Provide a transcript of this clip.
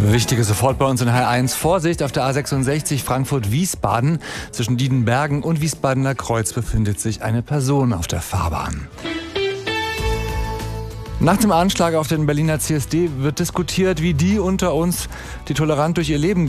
Wichtige sofort bei uns in H1. Vorsicht auf der A66 Frankfurt-Wiesbaden. Zwischen Diedenbergen und Wiesbadener Kreuz befindet sich eine Person auf der Fahrbahn. Nach dem Anschlag auf den Berliner CSD wird diskutiert, wie die unter uns, die tolerant durch ihr Leben